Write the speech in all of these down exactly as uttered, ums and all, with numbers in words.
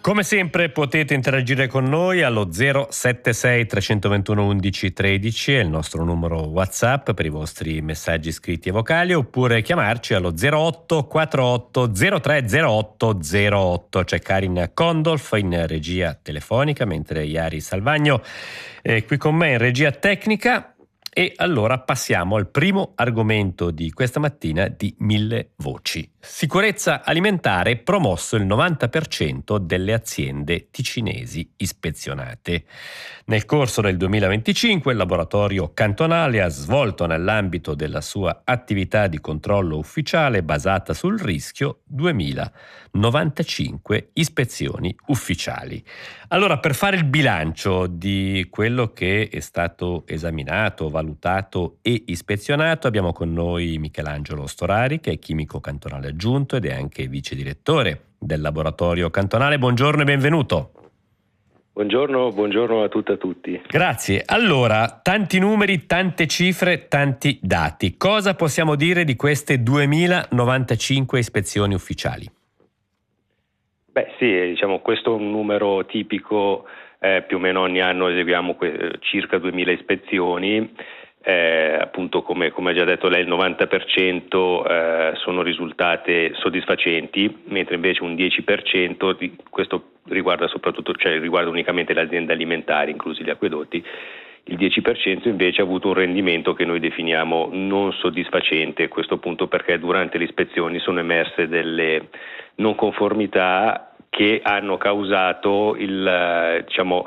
Come sempre potete interagire con noi allo zero sette sei tre due uno undici tredici, è il nostro numero WhatsApp per i vostri messaggi scritti e vocali, oppure chiamarci allo zero otto quattro otto zero tre zero otto zero otto. C'è Karin Condolf in regia telefonica, mentre Iari Salvagno è qui con me in regia tecnica. E allora passiamo al primo argomento di questa mattina di Mille Voci. Sicurezza alimentare, promosso il novanta per cento delle aziende ticinesi ispezionate. Nel corso del duemilaventicinque il laboratorio cantonale ha svolto nell'ambito della sua attività di controllo ufficiale basata sul rischio duemilanovantacinque ispezioni ufficiali. Allora, per fare il bilancio di quello che è stato esaminato, valutato e ispezionato, abbiamo con noi Michelangelo Storari, che è chimico cantonale aggiunto ed è anche vice direttore del laboratorio cantonale. Buongiorno e benvenuto. Buongiorno, buongiorno a tutte e a tutti. Grazie. Allora, tanti numeri, tante cifre, tanti dati. Cosa possiamo dire di queste duemilanovantacinque ispezioni ufficiali? Beh sì, diciamo questo è un numero tipico, eh, più o meno ogni anno eseguiamo que- circa duemila ispezioni, eh, appunto come, come ha già detto lei il novanta per cento eh, sono risultate soddisfacenti, mentre invece un dieci per cento, di, questo riguarda soprattutto, cioè riguarda unicamente le aziende alimentari, inclusi gli acquedotti, il dieci per cento invece ha avuto un rendimento che noi definiamo non soddisfacente, questo appunto perché durante le ispezioni sono emerse delle non conformità che hanno causato il, diciamo,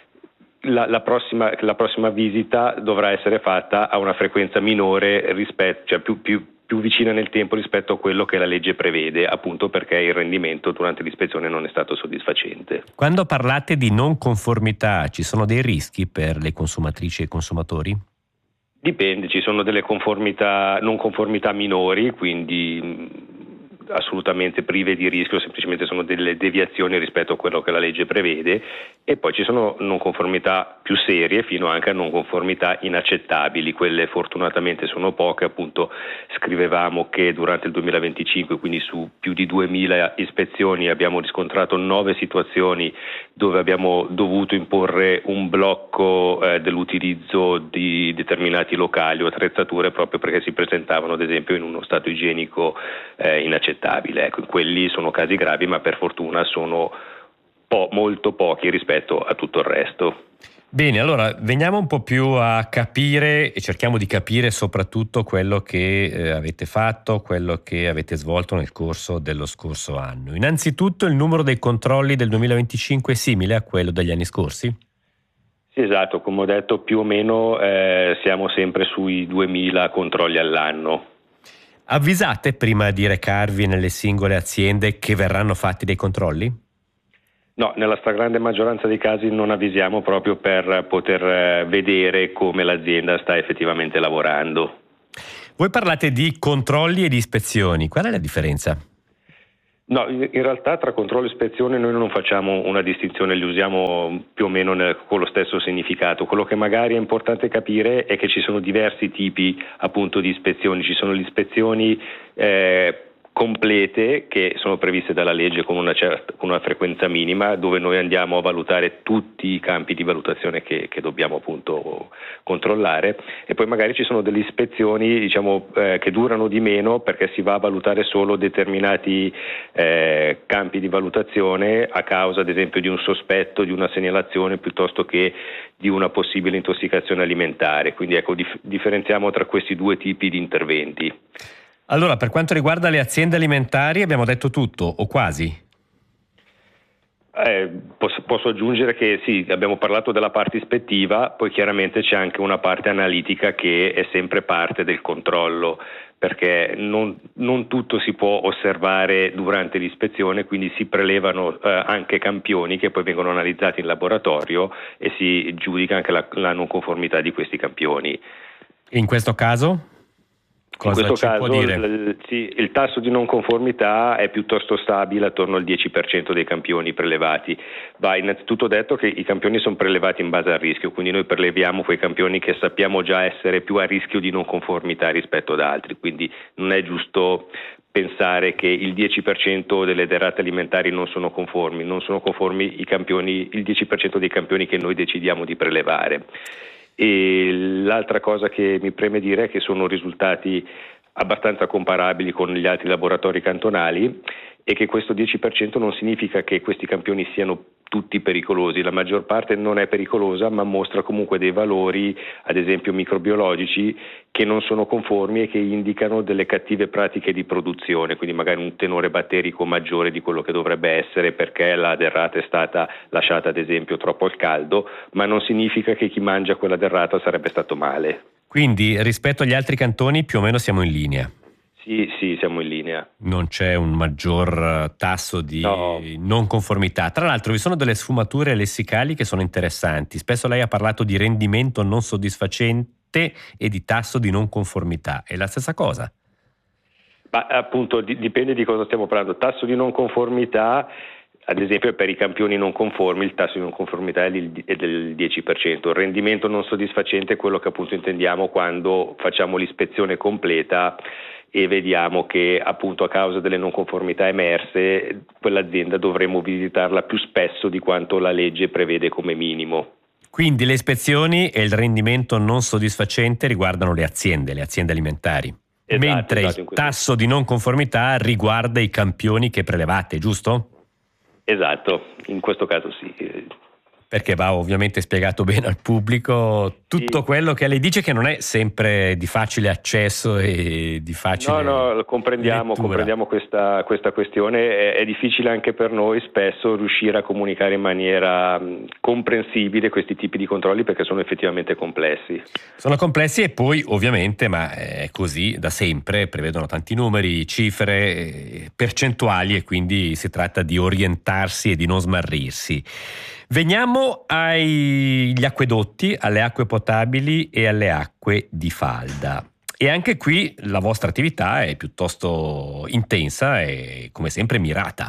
la, la, prossima, la prossima visita dovrà essere fatta a una frequenza minore rispetto, cioè più, più, più vicina nel tempo rispetto a quello che la legge prevede, appunto perché il rendimento durante l'ispezione non è stato soddisfacente. Quando parlate di non conformità, ci sono dei rischi per le consumatrici e i consumatori? Dipende, ci sono delle conformità, non conformità minori, quindi assolutamente prive di rischio, semplicemente sono delle deviazioni rispetto a quello che la legge prevede, e poi ci sono non conformità più serie fino anche a non conformità inaccettabili. Quelle fortunatamente sono poche, appunto scrivevamo che durante il duemilaventicinque, quindi su più di duemila ispezioni, abbiamo riscontrato nove situazioni dove abbiamo dovuto imporre un blocco eh, dell'utilizzo di determinati locali o attrezzature proprio perché si presentavano ad esempio in uno stato igienico eh, inaccettabile. Ecco, quelli sono casi gravi, ma per fortuna sono po- molto pochi rispetto a tutto il resto. Bene, allora veniamo un po' più a capire e cerchiamo di capire soprattutto quello che eh, avete fatto, quello che avete svolto nel corso dello scorso anno. Innanzitutto, il numero dei controlli del duemilaventicinque è simile a quello degli anni scorsi? Sì, esatto, come ho detto più o meno eh, siamo sempre sui duemila controlli all'anno. Avvisate prima di recarvi nelle singole aziende che verranno fatti dei controlli? No, nella stragrande maggioranza dei casi non avvisiamo proprio per poter vedere come l'azienda sta effettivamente lavorando. Voi parlate di controlli e di ispezioni, qual è la differenza? No, in realtà tra controllo e ispezione noi non facciamo una distinzione, li usiamo più o meno nel, con lo stesso significato. Quello che magari è importante capire è che ci sono diversi tipi appunto di ispezioni, ci sono le ispezioni eh, complete che sono previste dalla legge con una, certa, con una frequenza minima, dove noi andiamo a valutare tutti i campi di valutazione che, che dobbiamo appunto controllare, e poi magari ci sono delle ispezioni diciamo eh, che durano di meno perché si va a valutare solo determinati eh, campi di valutazione a causa ad esempio di un sospetto, di una segnalazione piuttosto che di una possibile intossicazione alimentare. Quindi ecco, dif- differenziamo tra questi due tipi di interventi. Allora, per quanto riguarda le aziende alimentari abbiamo detto tutto, o quasi? Eh, posso, posso aggiungere che sì, abbiamo parlato della parte ispettiva, poi chiaramente c'è anche una parte analitica che è sempre parte del controllo, perché non, non tutto si può osservare durante l'ispezione, quindi si prelevano eh, anche campioni che poi vengono analizzati in laboratorio e si giudica anche la, la non conformità di questi campioni. In questo caso? Cosa in questo ci caso può dire? Il, sì, il tasso di non conformità è piuttosto stabile, attorno al dieci per cento dei campioni prelevati. Va innanzitutto detto che i campioni sono prelevati in base al rischio, quindi noi preleviamo quei campioni che sappiamo già essere più a rischio di non conformità rispetto ad altri, quindi non è giusto pensare che il dieci per cento delle derrate alimentari non sono conformi, non sono conformi i campioni, il dieci per cento dei campioni che noi decidiamo di prelevare. E l'altra cosa che mi preme dire è che sono risultati abbastanza comparabili con gli altri laboratori cantonali e che questo dieci per cento non significa che questi campioni siano tutti pericolosi, la maggior parte non è pericolosa ma mostra comunque dei valori, ad esempio microbiologici, che non sono conformi e che indicano delle cattive pratiche di produzione, quindi magari un tenore batterico maggiore di quello che dovrebbe essere perché la derrata è stata lasciata ad esempio troppo al caldo, ma non significa che chi mangia quella derrata sarebbe stato male. Quindi rispetto agli altri cantoni più o meno siamo in linea. Sì, sì, siamo in linea. Non c'è un maggior tasso di no. non conformità. Tra l'altro vi sono delle sfumature lessicali che sono interessanti. Spesso lei ha parlato di rendimento non soddisfacente e di tasso di non conformità. È la stessa cosa? Ma appunto di, dipende di cosa stiamo parlando. Tasso di non conformità, ad esempio per i campioni non conformi il tasso di non conformità è del dieci per cento. Il rendimento non soddisfacente è quello che appunto intendiamo quando facciamo l'ispezione completa e vediamo che appunto a causa delle non conformità emerse quell'azienda dovremo visitarla più spesso di quanto la legge prevede come minimo. Quindi le ispezioni e il rendimento non soddisfacente riguardano le aziende, le aziende alimentari, esatto, mentre esatto, il tasso di non conformità riguarda i campioni che prelevate, giusto? Esatto, in questo caso sì. Perché va ovviamente spiegato bene al pubblico tutto sì. quello che lei dice, che non è sempre di facile accesso e di facile No, no, comprendiamo, lettura. comprendiamo questa, questa questione, è, è difficile anche per noi spesso riuscire a comunicare in maniera mh, comprensibile questi tipi di controlli perché sono effettivamente complessi. Sono complessi e poi ovviamente, ma è così da sempre, prevedono tanti numeri, cifre, percentuali e quindi si tratta di orientarsi e di non smarrirsi. Veniamo agli acquedotti, alle acque potabili e alle acque di falda. E anche qui la vostra attività è piuttosto intensa e come sempre mirata.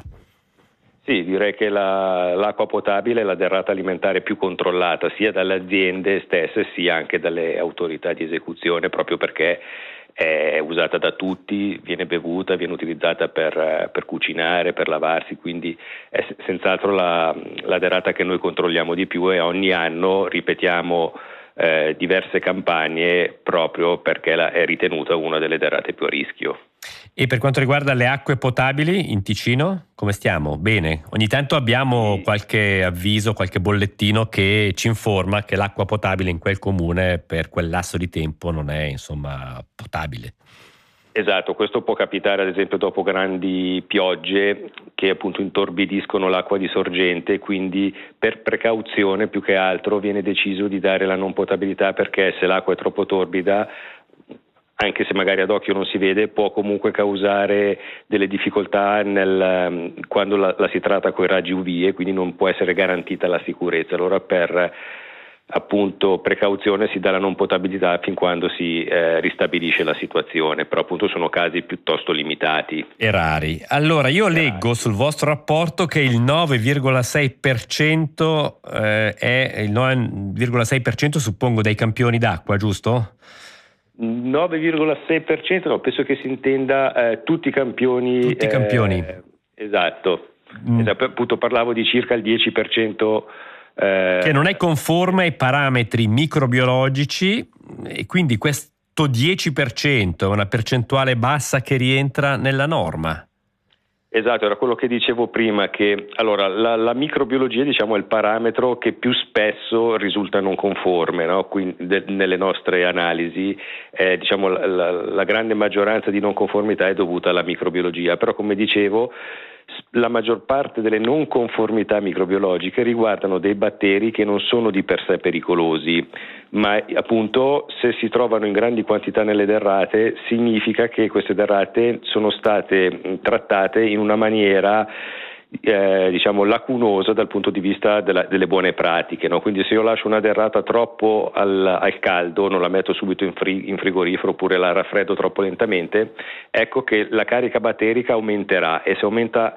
Sì, direi che la, l'acqua potabile è la derrata alimentare più controllata sia dalle aziende stesse sia anche dalle autorità di esecuzione, proprio perché è usata da tutti, viene bevuta, viene utilizzata per, per cucinare, per lavarsi, quindi è senz'altro la, la derrata che noi controlliamo di più e ogni anno ripetiamo eh, diverse campagne proprio perché la, è ritenuta una delle derrate più a rischio. E per quanto riguarda le acque potabili in Ticino, come stiamo? Bene, ogni tanto abbiamo qualche avviso, qualche bollettino che ci informa che l'acqua potabile in quel comune per quel lasso di tempo non è insomma potabile. Esatto, questo può capitare ad esempio dopo grandi piogge che appunto intorbidiscono l'acqua di sorgente, quindi per precauzione più che altro viene deciso di dare la non potabilità perché se l'acqua è troppo torbida, anche se magari ad occhio non si vede, può comunque causare delle difficoltà nel, quando la, la si tratta con i raggi U V e quindi non può essere garantita la sicurezza. Allora per appunto precauzione si dà la non potabilità fin quando si eh, ristabilisce la situazione, però appunto sono casi piuttosto limitati. E rari. Allora io e leggo rari. sul vostro rapporto che il nove virgola sei per cento eh, è il nove virgola sei per cento suppongo dei campioni d'acqua, giusto? nove virgola sei per cento, no, penso che si intenda eh, tutti i campioni. Tutti i campioni. Eh, esatto. Mm. esatto, appunto parlavo di circa il dieci per cento eh, che non è conforme ai parametri microbiologici e quindi questo dieci per cento è una percentuale bassa che rientra nella norma. Esatto, era quello che dicevo prima, che allora la, la microbiologia diciamo è il parametro che più spesso risulta non conforme, no? Quindi, de, nelle nostre analisi eh, diciamo la, la, la grande maggioranza di non conformità è dovuta alla microbiologia, però come dicevo la maggior parte delle non conformità microbiologiche riguardano dei batteri che non sono di per sé pericolosi, ma appunto se si trovano in grandi quantità nelle derrate significa che queste derrate sono state trattate in una maniera eh, diciamo lacunosa dal punto di vista della, delle buone pratiche, no? Quindi se io lascio una derrata troppo al, al caldo, non la metto subito in, fri, in frigorifero oppure la raffreddo troppo lentamente, ecco che la carica batterica aumenterà e se aumenta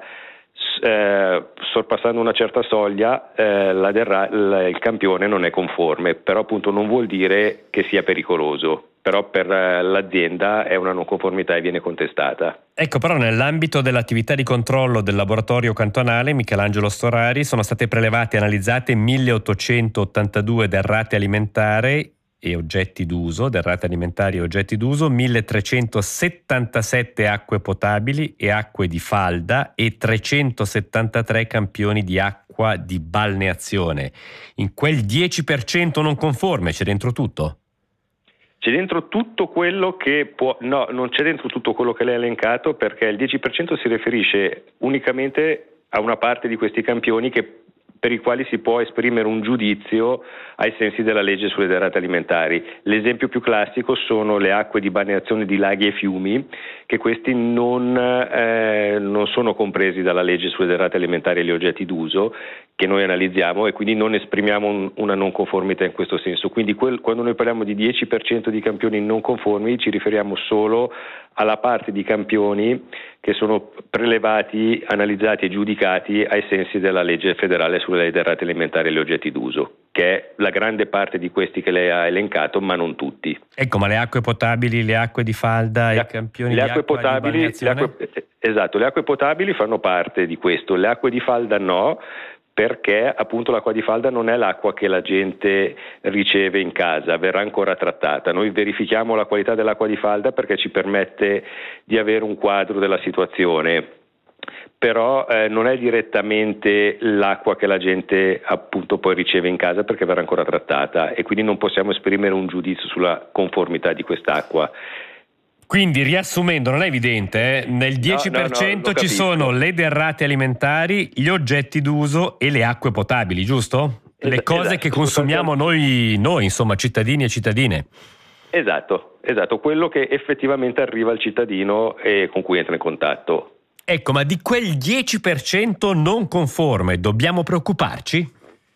eh, sorpassando una certa soglia eh, la derra, il campione non è conforme, però appunto non vuol dire che sia pericoloso. però per l'azienda è una non conformità e viene contestata. Ecco, però nell'ambito dell'attività di controllo del laboratorio cantonale Michelangelo Storari sono state prelevate e analizzate milleottocentottantadue derrate alimentari e oggetti d'uso, derrate alimentari e oggetti d'uso, milletrecentosettantasette acque potabili e acque di falda e trecentosettantatré campioni di acqua di balneazione. In quel dieci per cento non conforme c'è dentro tutto? C'è dentro tutto quello che può, no, non c'è dentro tutto quello che lei ha elencato, perché il dieci per cento si riferisce unicamente a una parte di questi campioni che per i quali si può esprimere un giudizio ai sensi della legge sulle derrate alimentari. L'esempio più classico sono le acque di balneazione di laghi e fiumi, che questi non, eh, non sono compresi dalla legge sulle derrate alimentari e gli oggetti d'uso, che noi analizziamo, e quindi non esprimiamo un, una non conformità in questo senso. Quindi quel, quando noi parliamo di dieci per cento di campioni non conformi ci riferiamo solo alla parte di campioni che sono prelevati, analizzati e giudicati ai sensi della legge federale sulle derrate alimentari e gli oggetti d'uso, che è la grande parte di questi che lei ha elencato, ma non tutti. Ecco, ma le acque potabili, le acque di falda le, e i campioni le di acque acqua potabili, di le acque, esatto, le acque potabili fanno parte di questo, le acque di falda no, perché appunto l'acqua di falda non è l'acqua che la gente riceve in casa, verrà ancora trattata. Noi verifichiamo la qualità dell'acqua di falda perché ci permette di avere un quadro della situazione, però eh, non è direttamente l'acqua che la gente appunto poi riceve in casa, perché verrà ancora trattata, e quindi non possiamo esprimere un giudizio sulla conformità di quest'acqua. Quindi, riassumendo, non è evidente, eh? Nel dieci per cento no, no, ci sono le derrate alimentari, gli oggetti d'uso e le acque potabili, giusto? Le es- cose esatto, che consumiamo noi, noi, insomma, cittadini e cittadine. Esatto, esatto, quello che effettivamente arriva al cittadino e con cui entra in contatto. Ecco, ma di quel dieci per cento non conforme dobbiamo preoccuparci?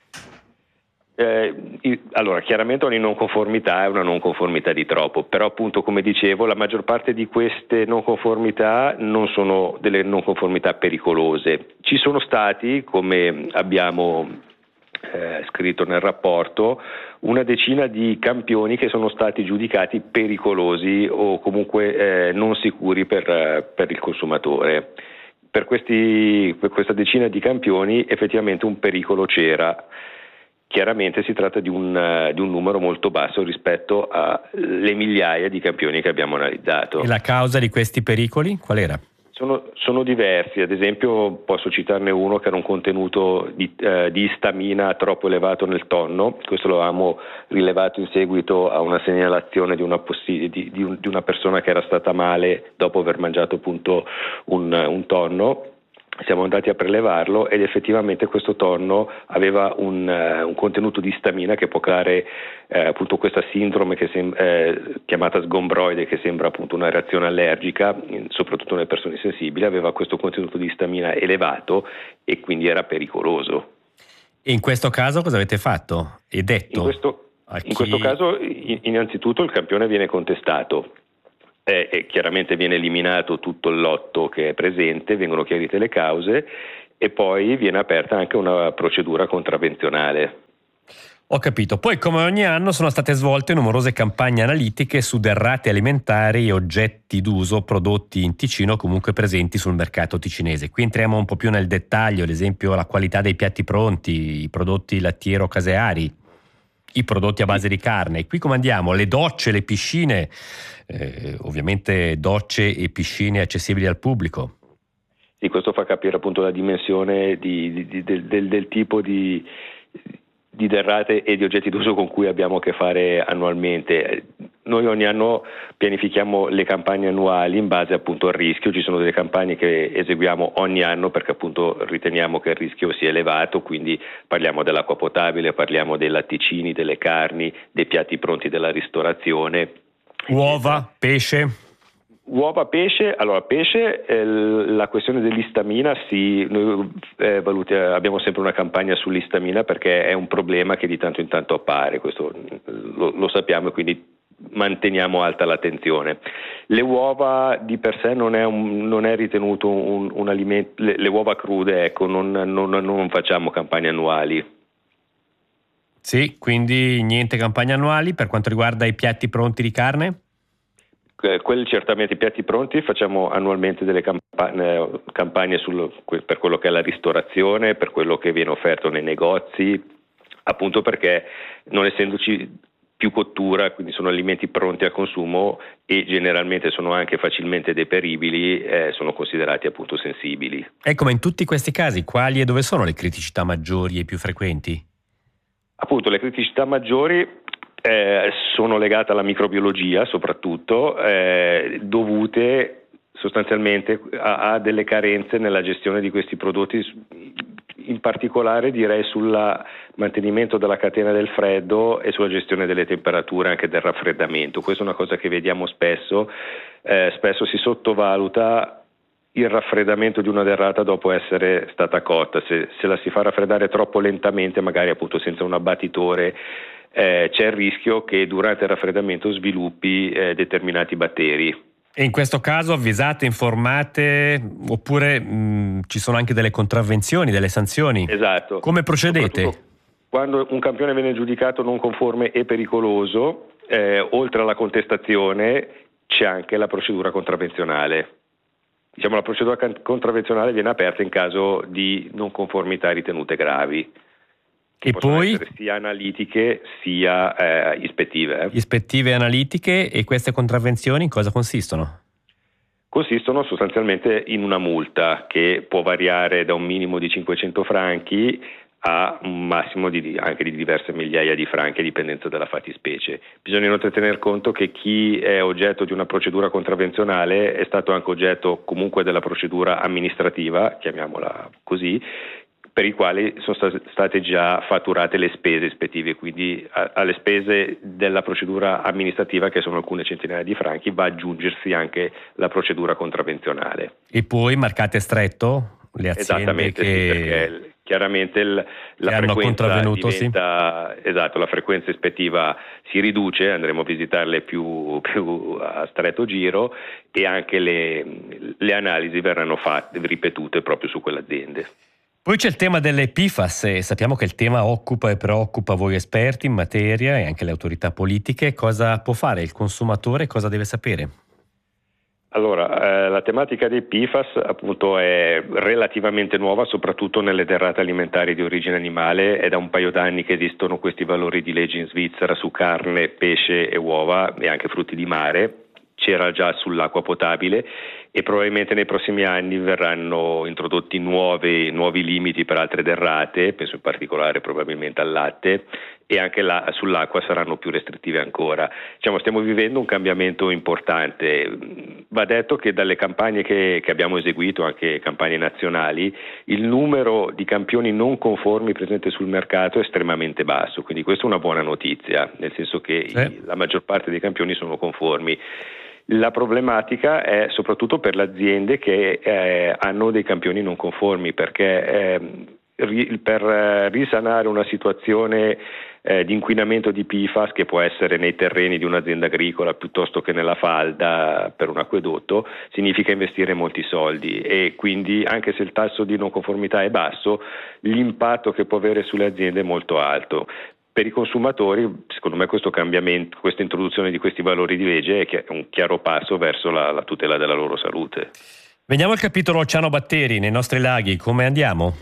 Eh, allora, chiaramente ogni non conformità è una non conformità di troppo, però appunto, come dicevo, la maggior parte di queste non conformità non sono delle non conformità pericolose. Ci sono stati, come abbiamo eh, scritto nel rapporto, una decina di campioni che sono stati giudicati pericolosi o comunque eh, non sicuri per, per il consumatore. Per, questi, per questa decina di campioni effettivamente un pericolo c'era. Chiaramente si tratta di un, uh, di un numero molto basso rispetto alle migliaia di campioni che abbiamo analizzato. E la causa di questi pericoli qual era? Sono, sono diversi, ad esempio posso citarne uno che era un contenuto di, uh, di istamina troppo elevato nel tonno. Questo lo avevamo rilevato in seguito a una segnalazione di una, possi- di, di un, di una persona che era stata male dopo aver mangiato appunto un, un tonno. Siamo andati a prelevarlo ed effettivamente questo tonno aveva un, uh, un contenuto di istamina che può creare eh, appunto questa sindrome che sem- eh, chiamata sgombroide, che sembra appunto una reazione allergica, soprattutto nelle persone sensibili. Aveva questo contenuto di istamina elevato e quindi era pericoloso. E in questo caso cosa avete fatto? E detto? In questo, chi... in questo caso innanzitutto il campione viene contestato. Eh, e chiaramente viene eliminato tutto il lotto che è presente, vengono chiarite le cause e poi viene aperta anche una procedura contravvenzionale. Ho capito. Poi, come ogni anno, sono state svolte numerose campagne analitiche su derrate alimentari e oggetti d'uso prodotti in Ticino, comunque presenti sul mercato ticinese. Qui entriamo un po' più nel dettaglio, ad esempio la qualità dei piatti pronti, i prodotti lattiero-caseari, i prodotti a base di carne. Qui come andiamo? Le docce, le piscine, eh, ovviamente docce e piscine accessibili al pubblico. Sì, questo fa capire appunto la dimensione di, di, del, del, del tipo di, di derrate e di oggetti d'uso con cui abbiamo a che fare annualmente. Noi ogni anno pianifichiamo le campagne annuali in base appunto al rischio. Ci sono delle campagne che eseguiamo ogni anno perché appunto riteniamo che il rischio sia elevato, quindi parliamo dell'acqua potabile, parliamo dei latticini, delle carni, dei piatti pronti della ristorazione. Uova, pesce? Uova, pesce. Allora, pesce, eh, la questione dell'istamina, sì, noi eh, valuti, abbiamo sempre una campagna sull'istamina perché è un problema che di tanto in tanto appare, questo lo, lo sappiamo e quindi manteniamo alta l'attenzione. Le uova di per sé non è, un, non è ritenuto un, un alimento, le, le uova crude, ecco, non, non, non facciamo campagne annuali. Sì, quindi niente campagne annuali. Per quanto riguarda i piatti pronti di carne? Eh, quelli certamente, i piatti pronti, facciamo annualmente delle campagne, campagne sul, per quello che è la ristorazione, per quello che viene offerto nei negozi, appunto perché non essendoci più cottura, quindi sono alimenti pronti al consumo e generalmente sono anche facilmente deperibili, eh, sono considerati appunto sensibili. Ecco, ma in tutti questi casi quali e dove sono le criticità maggiori e più frequenti? Appunto le criticità maggiori eh, sono legate alla microbiologia soprattutto, eh, dovute sostanzialmente a, a delle carenze nella gestione di questi prodotti, in particolare direi sul mantenimento della catena del freddo e sulla gestione delle temperature, anche del raffreddamento. Questa è una cosa che vediamo spesso, eh, spesso si sottovaluta il raffreddamento di una derrata dopo essere stata cotta. Se, se la si fa raffreddare troppo lentamente, magari appunto senza un abbattitore, eh, c'è il rischio che durante il raffreddamento sviluppi eh, determinati batteri. E in questo caso avvisate, informate, oppure mh, ci sono anche delle contravvenzioni, delle sanzioni? Esatto. Come procedete? Quando un campione viene giudicato non conforme e pericoloso, eh, oltre alla contestazione c'è anche la procedura contravvenzionale. Diciamo, la procedura contravvenzionale viene aperta in caso di non conformità ritenute gravi, che e possono poi essere sia analitiche sia eh, ispettive. Eh. Ispettive e analitiche. E queste contravvenzioni in cosa consistono? Consistono sostanzialmente in una multa che può variare da un minimo di cinquecento franchi a un massimo di, anche di diverse migliaia di franchi a dipendenza dalla fattispecie. Bisogna inoltre tener conto che chi è oggetto di una procedura contravvenzionale è stato anche oggetto comunque della procedura amministrativa, chiamiamola così, per i quali sono state già fatturate le spese ispettive, quindi alle spese della procedura amministrativa, che sono alcune centinaia di franchi, va ad aggiungersi anche la procedura contravvenzionale. E poi marcate stretto le aziende Esattamente, che, sì, perché chiaramente il, la hanno frequenza contravvenuto, diventa, sì. Esatto, la frequenza ispettiva si riduce, andremo a visitarle più, più a stretto giro e anche le, le analisi verranno fatte, ripetute proprio su quelle aziende. Poi c'è il tema delle P F A S e sappiamo che il tema occupa e preoccupa voi esperti in materia e anche le autorità politiche. Cosa può fare il consumatore? Cosa deve sapere? Allora, eh, la tematica dei P F A S appunto è relativamente nuova, soprattutto nelle derrate alimentari di origine animale. È da un paio d'anni che esistono questi valori di legge in Svizzera su carne, pesce e uova e anche frutti di mare. C'era già sull'acqua potabile e probabilmente nei prossimi anni verranno introdotti nuovi, nuovi limiti per altre derrate, penso in particolare probabilmente al latte, e anche là, sull'acqua saranno più restrittive ancora. Diciamo, stiamo vivendo un cambiamento importante. Va detto che dalle campagne che, che abbiamo eseguito, anche campagne nazionali, il numero di campioni non conformi presenti sul mercato è estremamente basso, quindi questa è una buona notizia, nel senso che Sì. la maggior parte dei campioni sono conformi. La problematica è soprattutto per le aziende che eh, hanno dei campioni non conformi, perché eh, ri, per eh, risanare una situazione eh, di inquinamento di P F A S, che può essere nei terreni di un'azienda agricola piuttosto che nella falda per un acquedotto, significa investire molti soldi e quindi anche se il tasso di non conformità è basso, l'impatto che può avere sulle aziende è molto alto. Per i consumatori, secondo me, questo cambiamento, questa introduzione di questi valori di legge è un chiaro passo verso la, la tutela della loro salute. Veniamo al capitolo cianobatteri nei nostri laghi, come andiamo?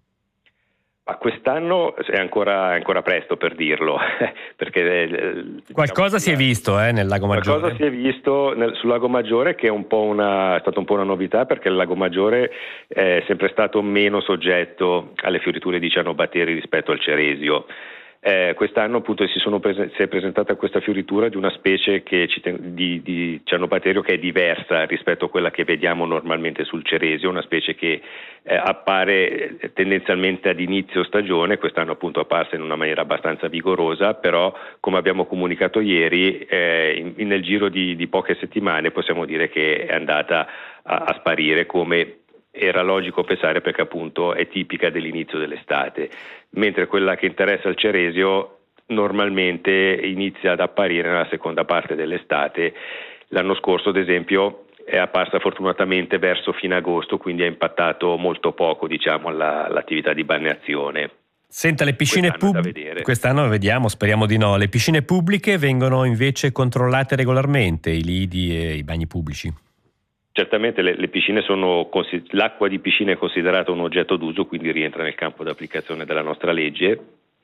Ma quest'anno è ancora, è ancora presto per dirlo, perché diciamo, qualcosa si è visto eh, nel Lago Maggiore. Qualcosa si è visto nel, sul Lago Maggiore, che è un po' una, è stata un po' una novità, perché il Lago Maggiore è sempre stato meno soggetto alle fioriture di cianobatteri rispetto al Ceresio. Eh, quest'anno appunto si, sono prese- si è presentata questa fioritura di una specie che ci ten- di, di cianobatterio che è diversa rispetto a quella che vediamo normalmente sul Ceresio, una specie che eh, appare tendenzialmente ad inizio stagione. Quest'anno appunto è apparsa in una maniera abbastanza vigorosa, però come abbiamo comunicato ieri, eh, in, nel giro di, di poche settimane possiamo dire che è andata a, a sparire, come era logico pensare, perché appunto è tipica dell'inizio dell'estate, mentre quella che interessa al Ceresio normalmente inizia ad apparire nella seconda parte dell'estate. L'anno scorso, ad esempio, è apparsa fortunatamente verso fine agosto, quindi ha impattato molto poco, diciamo, alla, all'attività di balneazione. Senta, le piscine pubbliche, quest'anno vediamo, speriamo di no, le piscine pubbliche vengono invece controllate regolarmente, i lidi e i bagni pubblici? Certamente le, le piscine sono, l'acqua di piscina è considerata un oggetto d'uso, quindi rientra nel campo d'applicazione della nostra legge,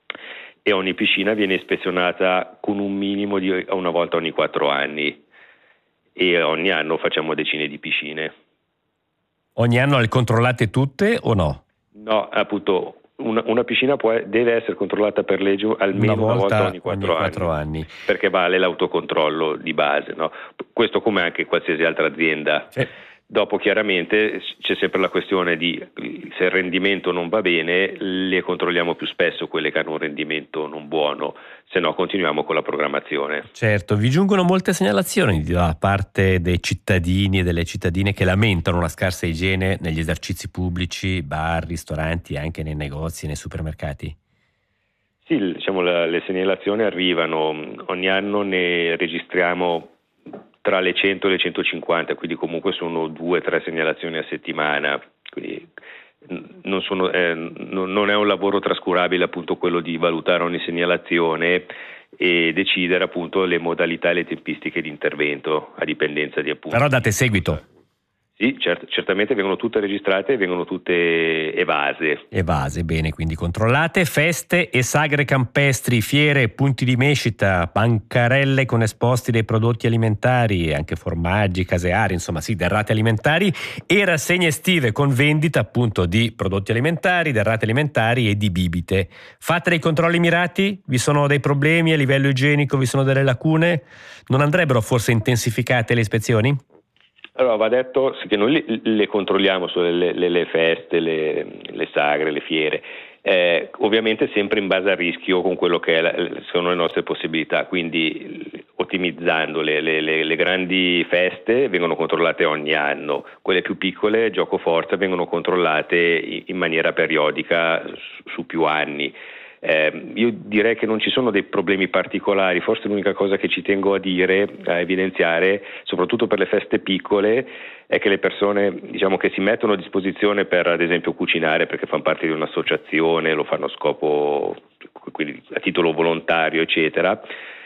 e ogni piscina viene ispezionata con un minimo di una volta ogni quattro anni e ogni anno facciamo decine di piscine. Ogni anno le controllate tutte o no? No, appunto una, una piscina può, deve essere controllata per legge almeno una volta, una volta ogni quattro anni, anni, perché vale l'autocontrollo di base, no? Questo come anche qualsiasi altra azienda. Sì. Dopo chiaramente c'è sempre la questione di se il rendimento non va bene, le controlliamo più spesso quelle che hanno un rendimento non buono, se no continuiamo con la programmazione. Certo, vi giungono molte segnalazioni da parte dei cittadini e delle cittadine che lamentano una scarsa igiene negli esercizi pubblici, bar, ristoranti, anche nei negozi, nei supermercati? Sì, diciamo le, le segnalazioni arrivano, ogni anno ne registriamo tra le cento e le centocinquanta, quindi comunque sono due o tre segnalazioni a settimana, quindi non, sono, eh, non è un lavoro trascurabile appunto quello di valutare ogni segnalazione e decidere appunto le modalità e le tempistiche di intervento a dipendenza di appunto. Però date seguito? Sì, cert- certamente vengono tutte registrate e vengono tutte evase. Evase, bene, quindi controllate. Feste e sagre campestri, fiere, punti di mescita, bancarelle con esposti dei prodotti alimentari, anche formaggi, caseari, insomma sì, derrate alimentari, e rassegne estive con vendita appunto di prodotti alimentari, derrate alimentari e di bibite. Fate dei controlli mirati? Vi sono dei problemi a livello igienico? Vi sono delle lacune? Non andrebbero forse intensificate le ispezioni? Allora va detto che noi le, le controlliamo sulle le, le feste, le, le sagre, le fiere, eh, ovviamente sempre in base al rischio con quello che è la, sono le nostre possibilità, quindi ottimizzando le, le, le, le grandi feste vengono controllate ogni anno, quelle più piccole, gioco forza, vengono controllate in, in maniera periodica su, su più anni. Eh, io direi che non ci sono dei problemi particolari, forse l'unica cosa che ci tengo a dire, a evidenziare, soprattutto per le feste piccole, è che le persone diciamo che si mettono a disposizione per ad esempio cucinare perché fanno parte di un'associazione, lo fanno a scopo, quindi a titolo volontario eccetera,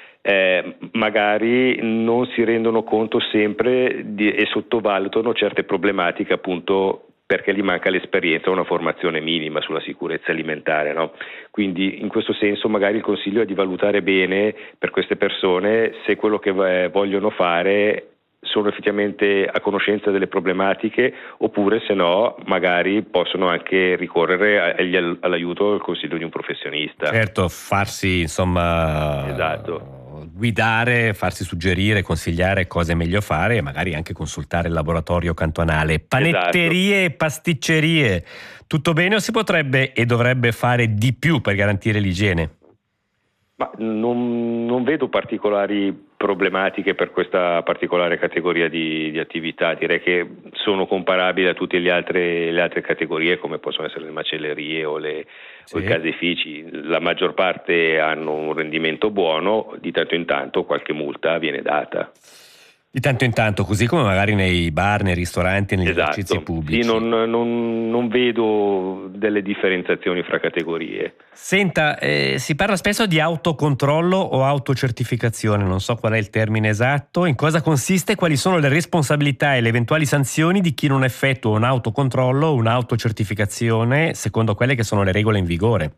eh, magari non si rendono conto sempre di, e sottovalutano certe problematiche appunto perché gli manca l'esperienza o una formazione minima sulla sicurezza alimentare, no? Quindi in questo senso magari il consiglio è di valutare bene per queste persone se quello che vogliono fare sono effettivamente a conoscenza delle problematiche oppure se no magari possono anche ricorrere agli, all'aiuto al consiglio di un professionista. Certo, farsi insomma esatto. guidare, farsi suggerire, consigliare cosa è meglio fare e magari anche consultare il laboratorio cantonale. Panetterie esatto. e pasticcerie, tutto bene o si potrebbe e dovrebbe fare di più per garantire l'igiene? Ma non, non vedo particolari problematiche per questa particolare categoria di, di attività, direi che sono comparabili a tutte le altre, le altre categorie come possono essere le macellerie o, le, sì. o i caseifici. La maggior parte hanno un rendimento buono, di tanto in tanto qualche multa viene data. Di tanto in tanto, così come magari nei bar, nei ristoranti, negli esatto. esercizi pubblici. Sì, non, non, non vedo delle differenziazioni fra categorie. Senta, eh, si parla spesso di autocontrollo o autocertificazione, non so qual è il termine esatto, in cosa consiste, quali sono le responsabilità e le eventuali sanzioni di chi non effettua un autocontrollo o un'autocertificazione secondo quelle che sono le regole in vigore.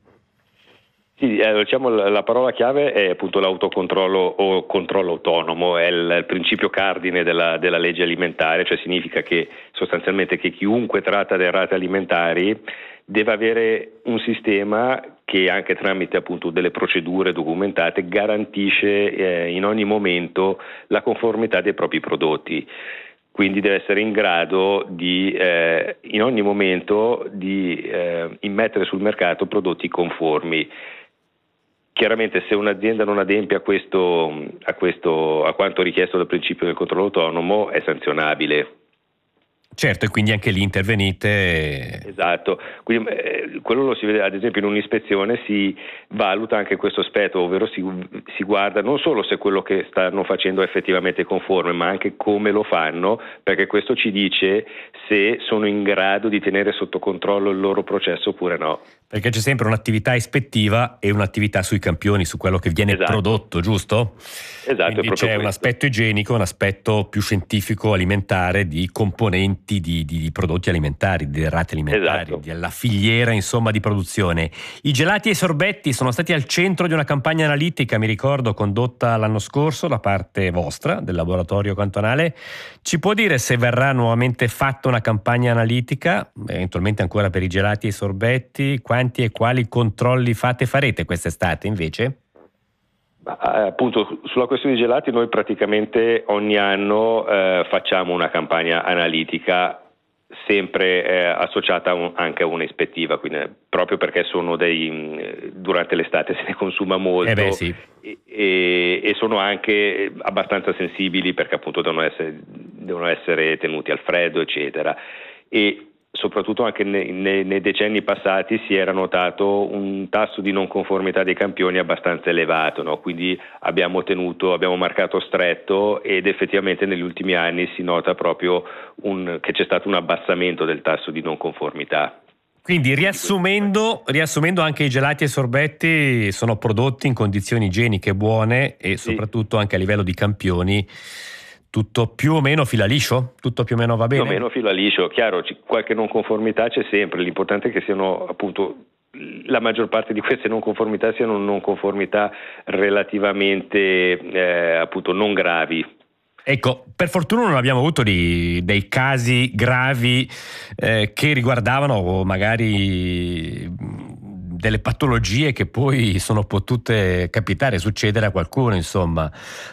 Sì, eh, diciamo la parola chiave è appunto l'autocontrollo o controllo autonomo, è il, il principio cardine della, della legge alimentare, cioè significa che sostanzialmente che chiunque tratta derrate alimentari deve avere un sistema che anche tramite appunto delle procedure documentate garantisce eh, in ogni momento la conformità dei propri prodotti. Quindi deve essere in grado di eh, in ogni momento di eh, immettere sul mercato prodotti conformi. Chiaramente se un'azienda non adempie a questo, a questo, a quanto richiesto dal principio del controllo autonomo è sanzionabile. Certo, e quindi anche lì intervenite. Esatto, quindi, eh, quello lo si vede ad esempio in un'ispezione, si valuta anche questo aspetto, ovvero si, si guarda non solo se quello che stanno facendo è effettivamente conforme, ma anche come lo fanno, perché questo ci dice se sono in grado di tenere sotto controllo il loro processo oppure no. Perché c'è sempre un'attività ispettiva e un'attività sui campioni, su quello che viene Esatto. prodotto, giusto? Esatto, Quindi c'è questo. un aspetto igienico, un aspetto più scientifico alimentare di componenti di, di, di prodotti alimentari, di derrate alimentari, Esatto. della filiera insomma di produzione. I gelati e i sorbetti sono stati al centro di una campagna analitica, mi ricordo, condotta l'anno scorso da parte vostra, del laboratorio cantonale. Ci può dire se verrà nuovamente fatta una campagna analitica, eventualmente ancora per i gelati e i sorbetti? Quanti e quali controlli fate e farete quest'estate invece? Appunto, sulla questione dei gelati noi praticamente ogni anno eh, facciamo una campagna analitica sempre eh, associata a un, anche a un'ispettiva, quindi proprio perché sono dei durante l'estate se ne consuma molto eh beh, sì. e, e, e sono anche abbastanza sensibili perché appunto devono essere, devono essere tenuti al freddo, eccetera. E soprattutto anche nei, nei, nei decenni passati si era notato un tasso di non conformità dei campioni abbastanza elevato, no? Quindi abbiamo tenuto, abbiamo marcato stretto ed effettivamente negli ultimi anni si nota proprio un, che c'è stato un abbassamento del tasso di non conformità. Quindi riassumendo, riassumendo anche i gelati e i sorbetti sono prodotti in condizioni igieniche buone e soprattutto anche a livello di campioni tutto più o meno fila liscio? Tutto più o meno va bene? Più o meno fila liscio, chiaro, qualche non conformità c'è sempre, l'importante è che siano appunto la maggior parte di queste non conformità siano non conformità relativamente eh, appunto non gravi. Ecco, per fortuna non abbiamo avuto di, dei casi gravi eh, che riguardavano magari delle patologie che poi sono potute capitare, succedere a qualcuno, insomma,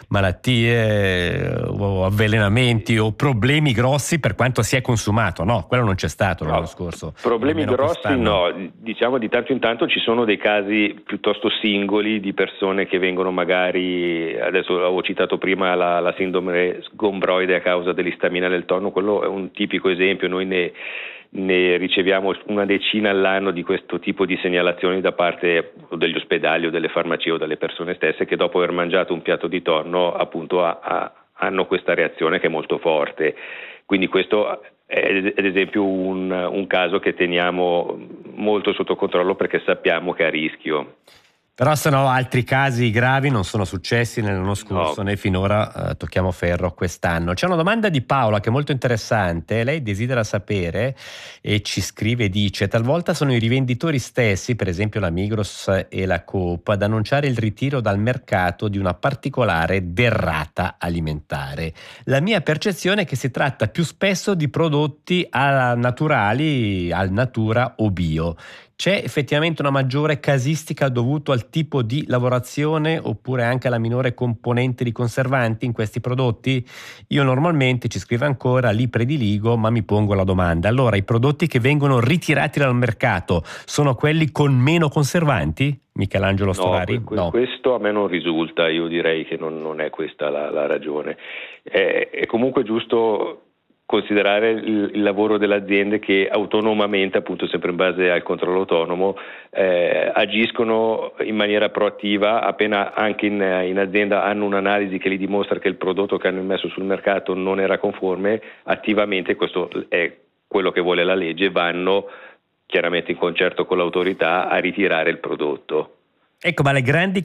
malattie o avvelenamenti o problemi grossi per quanto si è consumato. No, quello non c'è stato l'anno no, scorso. Problemi grossi quest'anno. no, diciamo di tanto in tanto ci sono dei casi piuttosto singoli di persone che vengono magari, adesso avevo citato prima la, la sindrome sgombroide a causa dell'istamina del tonno, quello è un tipico esempio, noi ne ne riceviamo una decina all'anno di questo tipo di segnalazioni da parte degli ospedali o delle farmacie o dalle persone stesse che dopo aver mangiato un piatto di tonno appunto ha, ha, hanno questa reazione che è molto forte. Quindi questo è ad esempio un, un caso che teniamo molto sotto controllo perché sappiamo che è a rischio. Però se no altri casi gravi non sono successi nell'anno scorso No. né finora eh, tocchiamo ferro quest'anno. C'è una domanda di Paola che è molto interessante, lei desidera sapere e ci scrive e dice: talvolta sono i rivenditori stessi, per esempio la Migros e la Coop, ad annunciare il ritiro dal mercato di una particolare derrata alimentare. La mia percezione è che si tratta più spesso di prodotti a naturali, al natura o bio. C'è effettivamente una maggiore casistica dovuto al tipo di lavorazione oppure anche alla minore componente di conservanti in questi prodotti? Io normalmente, ci scrive ancora, li prediligo, ma mi pongo la domanda: allora i prodotti che vengono ritirati dal mercato sono quelli con meno conservanti? Michelangelo Storari? No, que- No. questo a me non risulta, io direi che non, non è questa la, la ragione. È, è comunque giusto considerare il, il lavoro delle aziende che autonomamente, appunto sempre in base al controllo autonomo, eh, agiscono in maniera proattiva appena anche in, in azienda hanno un'analisi che li dimostra che il prodotto che hanno immesso sul mercato non era conforme, attivamente, questo è quello che vuole la legge, vanno chiaramente in concerto con l'autorità a ritirare il prodotto. Ecco, ma le grandi